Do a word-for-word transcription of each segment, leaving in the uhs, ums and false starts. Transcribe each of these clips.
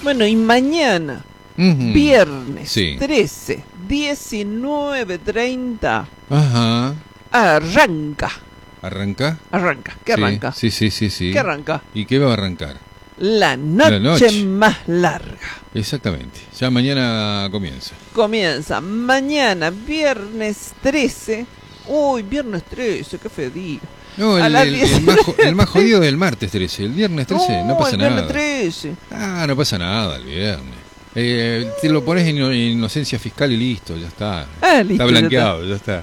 Bueno, y mañana, Uh-huh. viernes Sí. trece, diecinueve treinta, Ajá. arranca. ¿Arranca? Arranca. ¿Qué Sí, arranca? Sí, sí, sí, sí. ¿Qué arranca? ¿Y qué va a arrancar? La noche, La noche. más larga. Exactamente. Ya mañana comienza. Comienza mañana, viernes trece. Uy, viernes trece, qué feo día. No, A el, las el- diez. el más, jo- el más jodido es el martes trece. El viernes trece no, No, pasa el viernes nada. trece. Ah, no pasa nada el viernes. Eh, te lo pones en ino- en inocencia fiscal y listo, ya está. Ah, listo, Está ya blanqueado, ya está.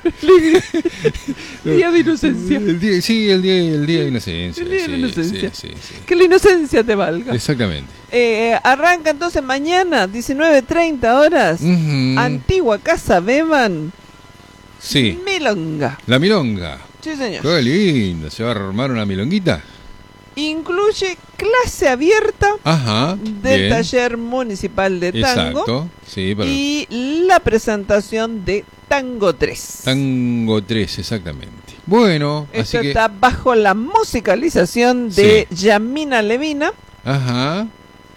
Día de inocencia. El día, sí, el día, el día de inocencia. El día de sí, inocencia. sí, sí, sí. Que la inocencia te valga. Exactamente. Eh, arranca entonces mañana, diecinueve treinta horas. Ujú. Antigua Casa Beban. Sí, Milonga. la milonga. Sí, señor. Qué lindo, ¿se va a armar una milonguita? Incluye clase abierta Ajá. del bien. taller municipal de tango. Exacto. Sí, para Y la presentación de Tango tres. Tango tres, exactamente. Bueno, Esto así que... está bajo la musicalización de Yamina Levina. Ajá.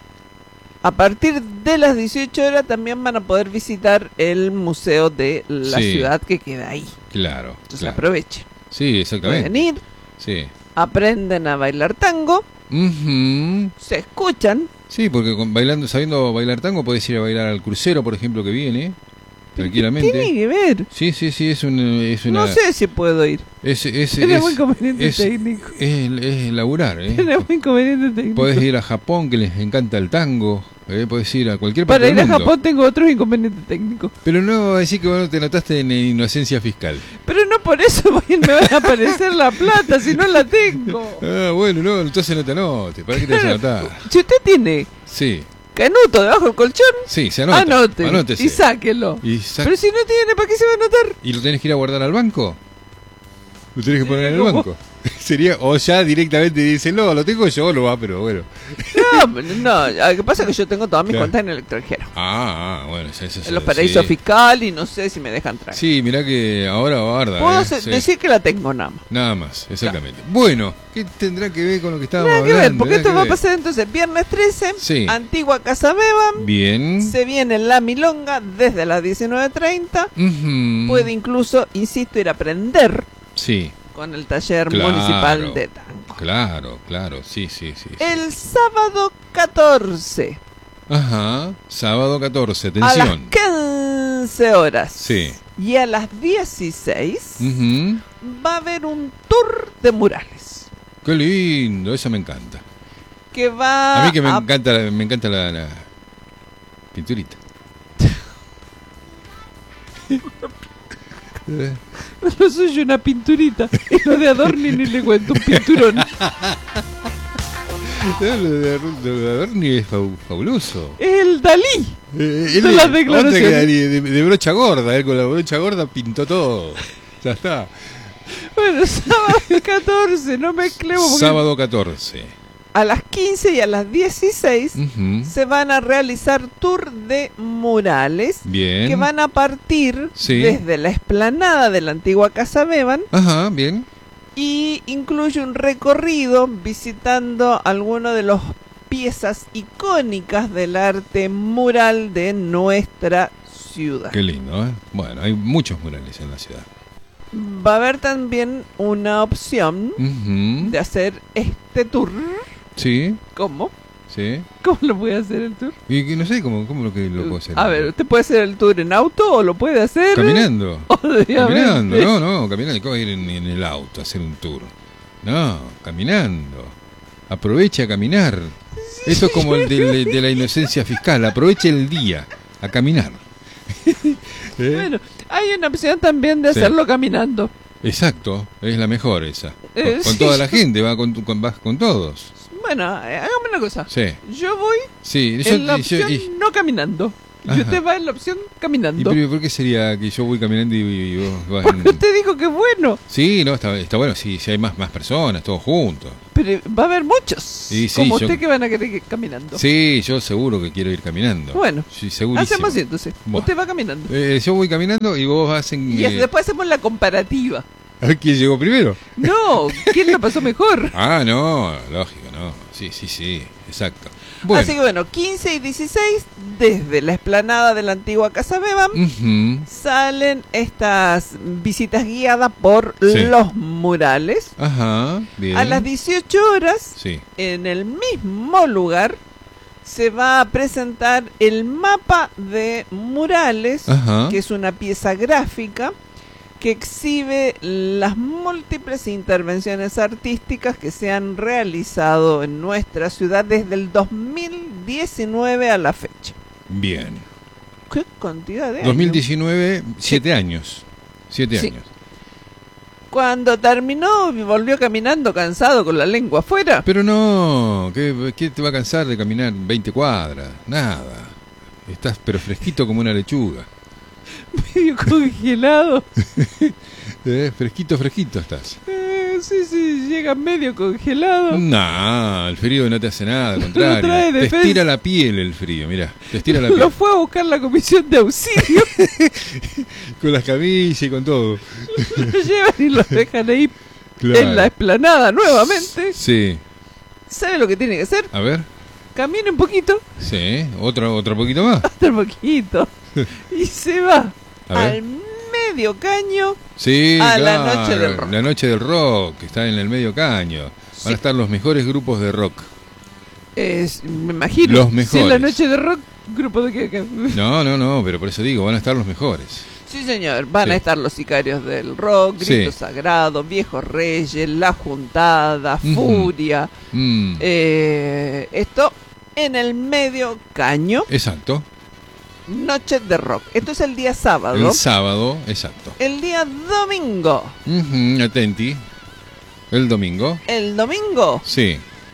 A partir de las dieciocho horas también van a poder visitar el museo de la Sí. ciudad que queda ahí. Claro. Entonces claro. aprovechen. Sí, exactamente. Pueden ir, Sí. aprenden a bailar tango, Ujú. se escuchan. Sí, porque con bailando, sabiendo bailar tango podés ir a bailar al crucero, por ejemplo, que viene, tranquilamente. Tiene que ver. Sí, sí, sí, es, un, es una... No sé si puedo ir. Es, es, Tiene es, muy inconveniente es, técnico. es, es laburar, ¿eh? Tiene muy inconveniente técnico. Podés ir a Japón, que les encanta el tango. ¿eh? Podés ir a cualquier parte Para del ir a mundo. Japón tengo otros inconvenientes técnicos. Pero no decir que vos no te notaste en inocencia fiscal. Pero no por eso voy- me va a aparecer la plata, si no la tengo. Ah, bueno, no, entonces no te anotes. ¿Para qué te vas a anotar? Si usted tiene Sí, canuto debajo del colchón, sí, se anota. anote Anótese. y sáquelo. Y sa- Pero si no tiene, ¿para qué se va a anotar? ¿Y lo tenés que ir a guardar al banco? ¿Lo tenés que poner en el ¿cómo? banco? Sería, o ya directamente dice, no, lo tengo yo, lo va, pero bueno. No, no, lo que pasa es que yo tengo todas mis Claro. cuentas en el extranjero. Ah, ah, bueno, eso, eso En los sí. paraísos fiscales y no sé si me dejan traer. Sí, mirá que ahora guarda. Puedo eh, se- sí. decir que la tengo nada más. Nada más, exactamente. Bueno, ¿qué tendrá que ver con lo que estábamos Nada que hablando? ver, porque Nada esto que va a ver. pasar entonces viernes trece, Sí. Antigua Casa Beban. Bien. Se viene la milonga desde las diecinueve treinta. Ujú. Puede incluso, insisto, ir a aprender Sí, con el taller Claro. municipal de tango. claro, claro, sí, sí, sí. sí. El sábado catorce Ajá, sábado catorce, a las atención. quince horas Sí. y a las dieciséis Ujú. va a haber un tour de murales Qué lindo, eso me encanta. que va A mí que me a- encanta, la- me encanta la, la pinturita. Eh, No soy una pinturita, es lo de Adorni ni le cuento un pinturón. no, lo de, lo de Adorni es fau- fabuloso. Es el Dalí. Eh, Son él- las ahora declaraciones. que de, de- de brocha gorda, él con la brocha gorda pintó todo. Ya está. Bueno, sábado catorce, no mezclemos porque Sábado catorce. a las quince y a las dieciséis Ujú. se van a realizar tour de murales Bien. que van a partir Sí. desde la explanada de la antigua Casa Beban Ajá, bien. y incluye un recorrido visitando algunas de las piezas icónicas del arte mural de nuestra ciudad. Qué lindo, ¿eh? Bueno, hay muchos murales en la ciudad. Va a haber también una opción Ujú. de hacer este tour. Sí, ¿Cómo? sí. ¿Cómo lo puede hacer el tour? Y que no sé cómo, cómo lo que lo puedo hacer. A ver, usted puede hacer el tour en auto o lo puede hacer Caminando. obviamente. Caminando, no, no, caminando. ¿Cómo ir en, en el auto a hacer un tour? No, caminando. Aproveche a caminar. Esto es como el de, de la inocencia fiscal. Aproveche el día a caminar. ¿Eh? Bueno, hay una opción también de Sí. hacerlo caminando. Exacto, es la mejor esa. Con, Eh, con sí. toda la gente, va con, tu- con, vas con todos. Bueno, eh, hagamos una cosa. Sí, Yo voy sí. Yo, en la y yo- opción y- no caminando. Y Ajá. usted va en la opción ¿Y caminando. pero por qué sería que yo voy caminando y, y vos vas en- Porque usted dijo que es bueno. Sí, no, está, está bueno, sí, si hay más, más personas, todos juntos. Pero va a haber muchos. Sí, sí, como yo- usted que van a querer ir caminando. Sí, yo seguro que quiero ir caminando. Bueno, Sí, segurísimo. hacemos así entonces. Bueno. Usted va caminando. Eh, yo voy caminando y vos vas en... Y eh, después hacemos la comparativa. a ver quién llegó primero. No, ¿quién lo pasó mejor? Ah, no, lógico, no. Sí, sí, sí. exacto. Bueno. Así que bueno, quince y dieciséis, desde la explanada de la antigua Casa Bevan, Uh-huh. salen estas visitas guiadas por Sí. los murales. Ajá, bien. A las dieciocho horas, Sí. en el mismo lugar, se va a presentar el mapa de murales, Ajá. que es una pieza gráfica que exhibe las múltiples intervenciones artísticas que se han realizado en nuestra ciudad desde el dos mil diecinueve a la fecha. Bien. ¿Qué cantidad de dos mil años? diecinueve, siete años. Siete Sí. años. Cuando terminó, volvió caminando cansado con la lengua afuera. Pero no, ¿qué, qué te va a cansar de caminar veinte cuadras? Nada. Estás pero fresquito como una lechuga. Medio congelado. ¿Eh? Fresquito, fresquito estás. Eh, sí, sí, llega medio congelado. No, el frío no te hace nada, al contrario. trae Te defensa. estira la piel el frío, mirá. Te estira la Lo piel. fue a buscar la comisión de auxilio. Con las camillas y con todo. Lo llevan y lo dejan ahí Claro. en la explanada nuevamente. Sí. ¿Sabe lo que tiene que hacer? A ver. Camina un poquito, Sí. Otro, otro poquito más. otro poquito. Y se va A ver. al medio caño. Sí, A la claro, noche del rock. La noche del rock, que está en el medio caño. Van Sí. a estar los mejores grupos de rock. Es, me imagino. Los Si mejores. es la noche de rock, grupo de que. No, no, no, pero por eso digo, van a estar los mejores. Sí, señor. Van Sí. a estar los sicarios del rock, Grito Sí. Sagrado, Viejos Reyes, La Juntada, Ujú. Furia. Mm, Eh, esto en el medio caño, exacto. noche de rock. Esto es el día sábado. El sábado, exacto. El día domingo. Ujú, atenti. El domingo. El domingo, Sí.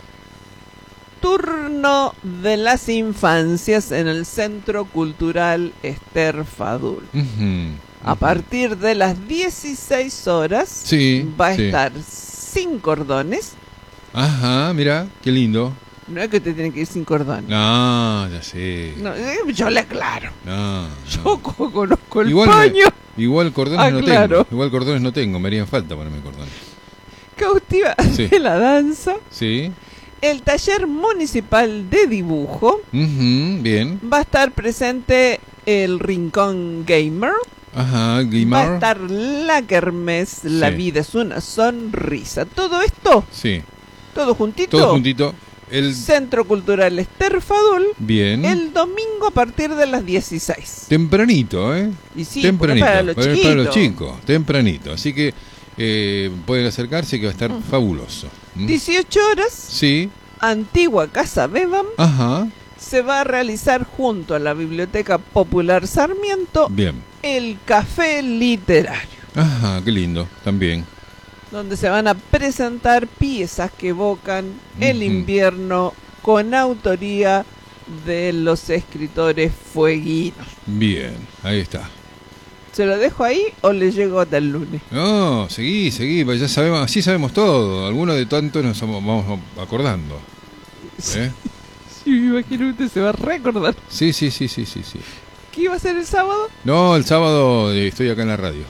turno de las infancias en el Centro Cultural Esther Fadul. Ujú, A ujú. partir de las dieciséis horas Sí, va a sí. estar sin cordones. Ajá, mira, qué lindo. No es que te tiene que ir sin cordones. No, ya sé. No, eh, yo le aclaro. No, no. Yo co- conozco el Igual me- paño. Igual cordones Ah, no claro. tengo. Igual cordones no tengo. Me harían falta ponerme cordones. Cautiva Sí. de la danza. Sí. El taller municipal de dibujo. Ujú, bien. Va a estar presente el Rincón Gamer. Ajá, Va a Guimar. estar la kermés. La Sí. vida es una sonrisa. Todo esto, Sí. todo juntito. Todo juntito. El Centro Cultural Esther Fadul. bien. El domingo a partir de las dieciséis. Tempranito, ¿eh? Y sí, porque Tempranito. para los para chiquitos. los chicos. Tempranito. Así que eh, pueden acercarse que va a estar fabuloso. ¿Mm? dieciocho horas, Sí. antigua Casa Bevan. Ajá. Se va a realizar junto a la Biblioteca Popular Sarmiento Bien. el Café Literario, Ajá, qué lindo. También. donde se van a presentar piezas que evocan el Ujú. invierno con autoría de los escritores fueguinos. Bien. Ahí está. ¿Se lo dejo ahí o le llego hasta el lunes? No, seguí, seguí, pues ya sabemos, así sabemos todo. Algunos de tanto nos vamos vamos acordando. ¿Eh? Sí, me imagino que usted se va a recordar. Sí, sí, sí, sí, sí, sí. ¿Qué iba a ser el sábado? No, el sábado eh, estoy acá en la radio.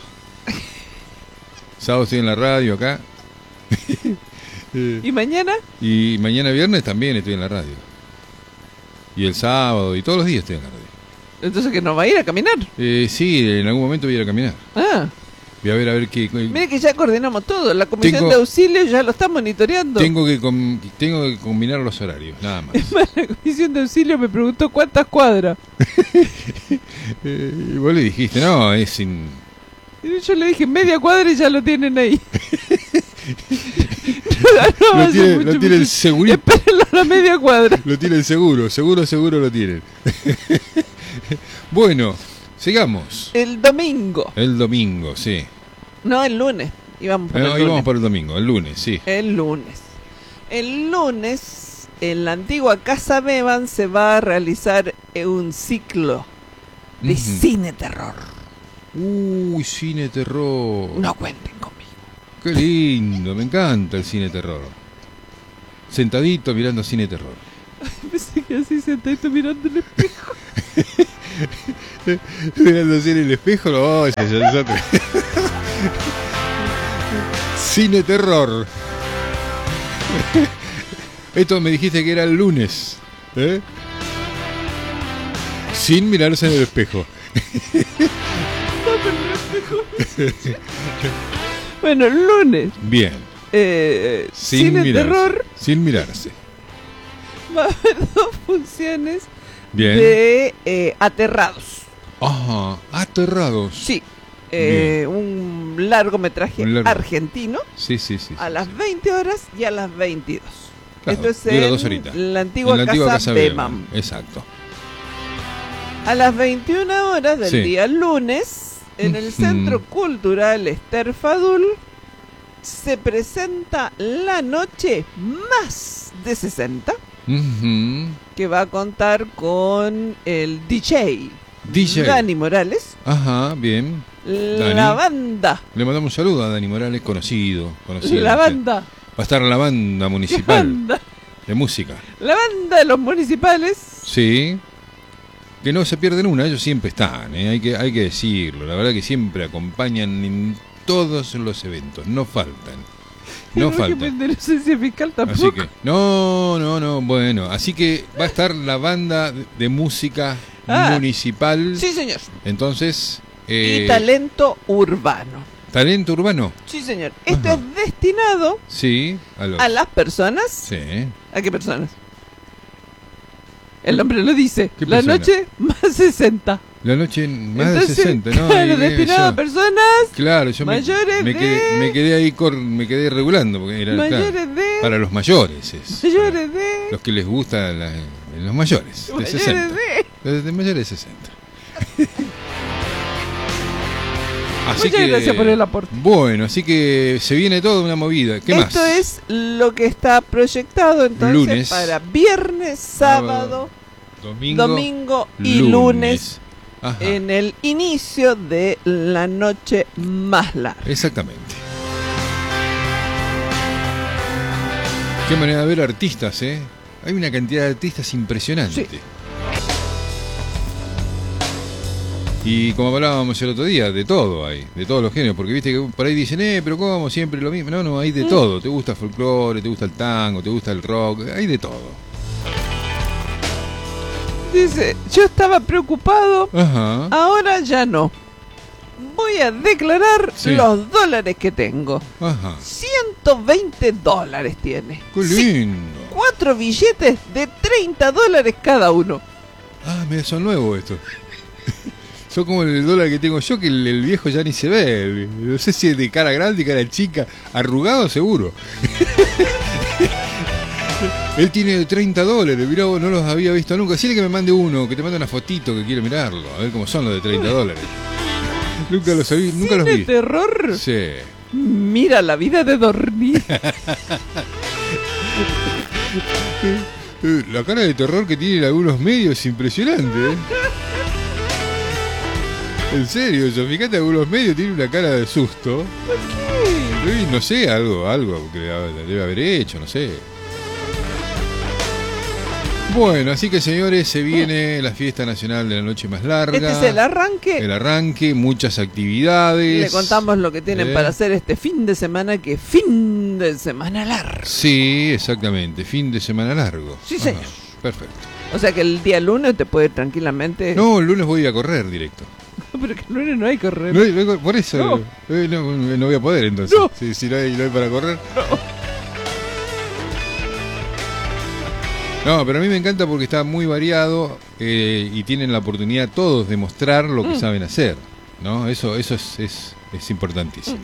Sábado estoy en la radio acá. Eh, ¿Y mañana? y mañana viernes también estoy en la radio. Y el sábado y todos los días estoy en la radio. Entonces que no va a ir a caminar. Eh, sí, en algún momento voy a ir a caminar. Ah, Voy a ver a ver qué. mire que ya coordinamos todo. La comisión Tengo- de auxilio ya lo está monitoreando. Tengo que com- tengo que combinar los horarios, nada más. La comisión de auxilio me preguntó cuántas cuadras. Eh, y vos le dijiste, no, es sin. Y yo le dije media cuadra y ya lo tienen ahí. No, no, Lo hace tiene, mucho, lo tiene el mucho. segurito. Espérenlo a la media cuadra. Lo tienen seguro, seguro, seguro lo tienen. Bueno, sigamos. El domingo. El domingo, sí. No, el lunes. Íbamos por No, el íbamos lunes. por el domingo, el lunes, sí. El lunes. El lunes, en la antigua Casa Bevan se va a realizar eh, un ciclo de Ujú. cine terror. Uy, cine terror. No cuenten conmigo. Qué lindo, me encanta el cine terror. Sentadito mirando cine terror. Pensé que así sentadito mirando el espejo. Mirando así en el espejo, no, ese ya es otro. Cine terror. Esto me dijiste que era el lunes, ¿eh? Sin mirarse en el espejo. Bueno, el lunes. Bien. Eh, Sin cine mirarse. terror. Sin mirarse. Va a haber dos funciones Bien. de eh, Aterrados. Ajá. Aterrados. Sí. Eh, un largometraje Un largo. argentino Sí, sí, sí. a sí, las sí. veinte horas y a las veintidós. Claro, Esto es dura en dos horitas. la antigua, En la antigua casa, casa Beman. Beman. Exacto. A las veintiuna horas del Sí. día lunes, en el Ujú. Centro Cultural Esther Fadul, se presenta La Noche Más de sesenta, Ujú. que va a contar con el D J, D J. Dani Morales, Ajá, bien. la Dani. banda, Le mandamos un saludo a Dani Morales, conocido. conocido la no sé. banda, Va a estar la banda la municipal banda, de música. la banda de los municipales. Sí. Que no se pierden una, ellos siempre están, ¿eh? hay, que, hay que decirlo. La verdad que siempre acompañan en todos los eventos, no faltan. No Porque faltan. de licencia fiscal Así tampoco. que, no, no, no, bueno. Así que va a estar la banda de, de música Ah. municipal. Sí, señor. Entonces, eh, Y talento urbano. talento urbano. Sí, señor. Esto Ajá. es destinado Sí, a los. a las personas. Sí. ¿A qué personas? El nombre lo dice. ¿Qué La persona? noche más sesenta. La noche más Entonces, de sesenta, ¿no? claro, Y- destinado yo- a personas Claro, yo me, mayores me de- quedé, me quedé ahí, cor- me quedé regulando. Porque era, claro, mayores de. para los mayores. Es, mayores de. los que les gusta la- los mayores, de mayores sesenta. de. De, de mayores de sesenta. Así Muchas que, gracias por el aporte. Bueno, así que se viene toda una movida. ¿Qué más? Esto es lo que está proyectado entonces Lunes. para viernes, sábado, Domingo, domingo y lunes, Ajá, en el inicio de la noche más larga. exactamente. Qué manera de ver artistas, ¿eh? Hay una cantidad de artistas impresionante. Sí. Y como hablábamos el otro día, de todo hay, de todos los géneros, porque viste que por ahí dicen, eh, pero ¿cómo? Siempre lo mismo. No, no, hay de Mm. todo. Te gusta el folclore, te gusta el tango, te gusta el rock, hay de todo. Dice, yo estaba preocupado, Ajá. ahora ya no. Voy a declarar Sí. los dólares que tengo. Ajá. ciento veinte dólares tiene. Qué Sí, lindo. cuatro billetes de treinta dólares cada uno. Ah, mira, son nuevos estos. Son como el dólar que tengo yo, que el, el viejo ya ni se ve. No sé si es de cara grande, cara chica. Arrugado seguro. Él tiene treinta dólares, mirá, vos, no los había visto nunca. Decirle que me mande uno, que te mande una fotito, que quiero mirarlo. A ver cómo son los de treinta dólares. Nunca los vi, nunca los ¿Cine vi. terror? Sí. Mira la vida de dormir. Eh, La cara de terror que tienen algunos medios es impresionante, ¿eh? En serio, yo fíjate, algunos medios tienen una cara de susto. ¿Por qué? Eh, No sé, algo, algo que debe haber hecho, no sé. Bueno, así que señores, se viene la fiesta nacional de la noche más larga. Este es el arranque. El arranque, muchas actividades. Le contamos lo que tienen Eh. para hacer este fin de semana, que fin de semana largo. Sí, exactamente, fin de semana largo. Sí, Ajá, señor. perfecto. O sea que el día lunes te puede ir tranquilamente. No, el lunes voy a correr directo. Pero que el lunes no hay correr. No hay- no hay- por eso No. eh, no, no voy a poder entonces. No. Si, si no, hay, no hay para correr. No, pero a mí me encanta porque está muy variado eh, y tienen la oportunidad todos de mostrar lo que Mm. saben hacer, ¿no? Eso, eso es, es, es importantísimo.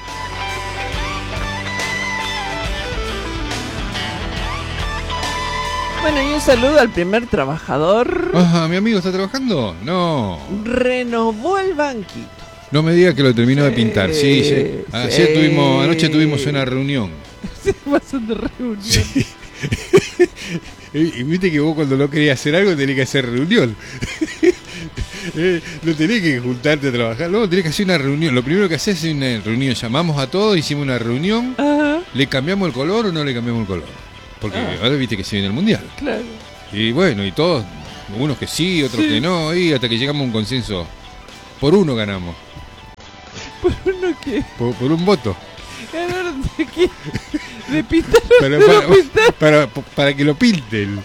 Bueno, y un saludo al primer trabajador. Ajá, ¿mi amigo está trabajando? No. Renovó el banquito. No me diga que lo terminó de pintar. Sí, sí. Sí. Ayer tuvimos, anoche tuvimos una reunión. Se pasan de reunión. Sí. Y viste que vos cuando no querías hacer algo tenés que hacer reunión. Eh, no tenés que juntarte a trabajar, luego tenés que hacer una reunión. Lo primero que haces es una reunión. Llamamos a todos, hicimos una reunión. Ajá, ¿Le cambiamos el color o no le cambiamos el color? Porque Ah. ahora viste que se viene el mundial. claro. Y bueno, y todos, unos que sí, otros Sí. que no, y hasta que llegamos a un consenso. Por uno ganamos, Por uno que por, por un voto. ganaron de quién. De pintar, para, de para, pintar. para, para que lo pinten.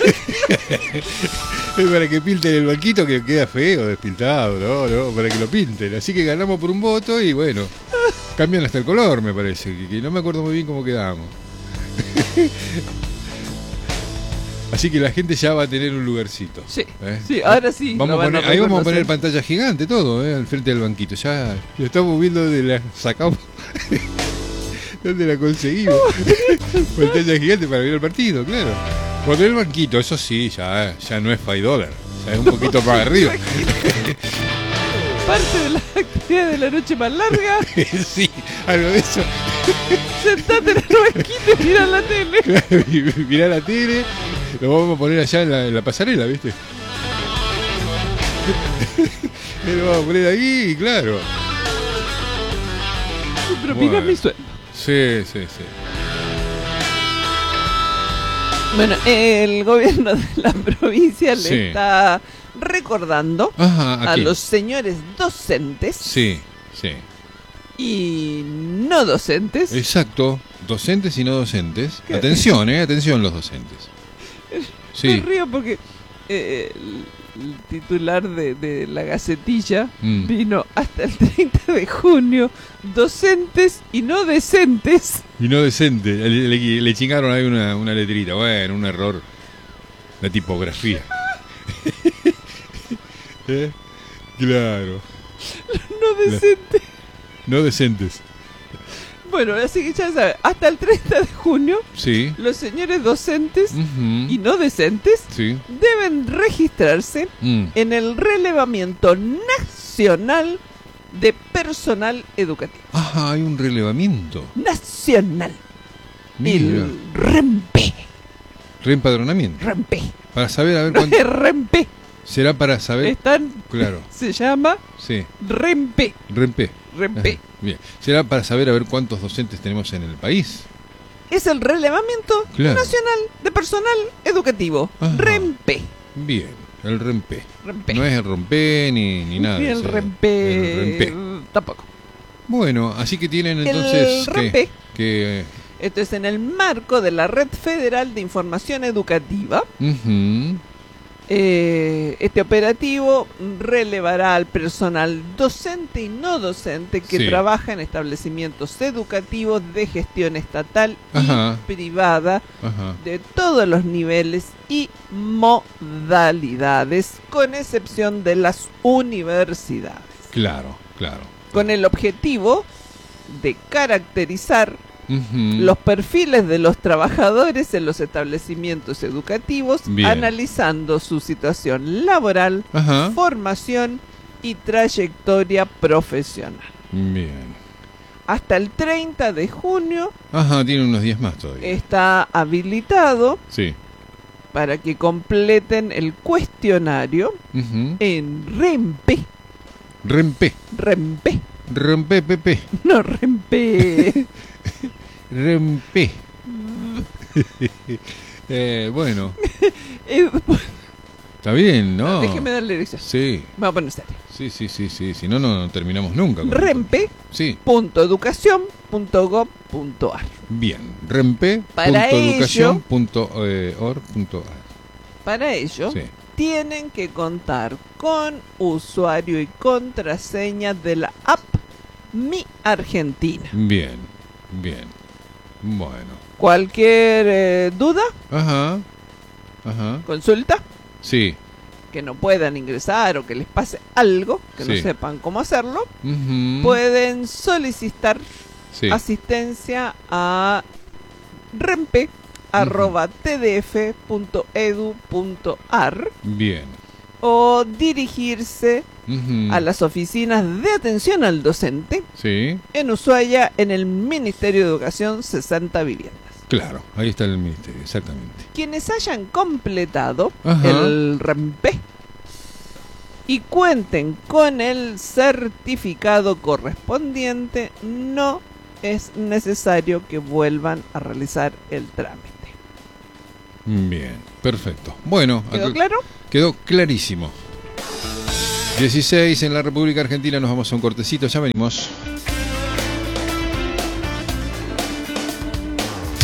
Para que pinten el banquito que queda feo, despintado, no, no, para que lo pinten. Así que ganamos por un voto y bueno, cambian hasta el color, me parece, que, que no me acuerdo muy bien cómo quedamos. Así que la gente ya va a tener un lugarcito. Sí, ¿eh? sí, ahora sí. Vamos lo a van poner, ahí vamos a poner reconocer. pantalla gigante, todo, ¿eh? Al frente del banquito. Ya lo estamos viendo de la sacamos. ¿Dónde la conseguimos? Pantalla gigante para ver el partido, claro. Poner el banquito, eso sí, ya, ya no es five dólar. Ya es un poquito más arriba. Parte de la actividad de la noche más larga. Sí, algo de eso. Sentate en el banquito y mirá la tele. Claro, y mirá la tele. Lo vamos a poner allá en la, en la pasarela, ¿viste? Lo vamos a poner ahí y claro. Propina Bueno. mi sueldo. Sí, sí, sí. Bueno, el gobierno de la provincia Sí. le está recordando Ajá, a aquí. los señores docentes Sí, sí. y no docentes. Exacto. Docentes y no docentes. ¿Qué? Atención, eh, atención los docentes. Me Sí. río porque eh, el, el titular de, de la Gacetilla Mm. vino hasta el treinta de junio, docentes y no decentes. Y no decente. Le, le- le chingaron ahí una, una letrita. Bueno, un error. La tipografía. ¿Eh? Claro. No decentes. No decentes. Bueno, así que ya saben, hasta el treinta de junio, Sí. los señores docentes Ujú. y no decentes Sí. deben registrarse Mm. en el relevamiento nacional de personal educativo. Ajá, hay un relevamiento. Nacional. Mira. El REMPE. Reempadronamiento. REMPE. Para saber, a ver cuánto. REMPE. Será para saber. Están, Claro. se llama Sí. REMPE. Rempe. REMPE. Bien. Será para saber a ver cuántos docentes tenemos en el país. Es el relevamiento Claro. nacional de personal educativo. Ajá. REMPE. Bien. El rempe. REMPE. No es el rompe ni, ni nada. Ni de el eso. REMPE. El rempe. Tampoco. Bueno, así que tienen entonces el que, REMPE. que Esto es en el marco de la Red Federal de Información Educativa. ujú, Eh, este operativo relevará al personal docente y no docente que Sí. trabaja en establecimientos educativos de gestión estatal Ajá. y privada ajá, de todos los niveles y modalidades, con excepción de las universidades, claro, claro. con el objetivo de caracterizar Ujú, los perfiles de los trabajadores en los establecimientos educativos, Bien. analizando su situación laboral, Ajá. formación y trayectoria profesional. Bien. Hasta el treinta de junio Ajá, tiene unos días más todavía. está habilitado Sí. para que completen el cuestionario Ujú. en REMPE. Rempe. REMPE. Rempe, pepe. No REMPE. Rempe. eh, bueno, Eh, está bien, ¿no? Déjeme darle dirección. Sí, Me voy a poner serio. sí, sí, sí, sí. Si no, no terminamos nunca. con esto. REMPE. Sí, punto educación punto gob punto ar. bien. Rempe. Para punto ello- educación punto org punto ar. Para ello, Sí. tienen que contar con usuario y contraseña de la app Mi Argentina. Bien, bien. Bueno. Cualquier eh, duda, Ajá. Ajá. consulta, Sí. que no puedan ingresar o que les pase algo, que no Sí. sepan cómo hacerlo, Ujú. pueden solicitar Sí. asistencia a rempe arroba t d f punto edu punto ar Bien. o dirigirse Ujú. a las oficinas de atención al docente Sí. en Ushuaia, en el Ministerio de Educación, sesenta viviendas. Claro, ahí está el ministerio, exactamente. Quienes hayan completado Ajá. el REMPE y cuenten con el certificado correspondiente, no es necesario que vuelvan a realizar el trámite. Bien, perfecto. Bueno, ¿Quedó acá- claro? quedó clarísimo. dieciséis en la República Argentina, nos vamos a un cortecito, ya venimos.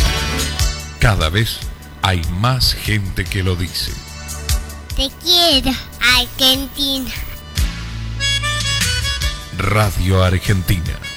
Cada vez hay más gente que lo dice. Te quiero, Argentina. Radio Argentina.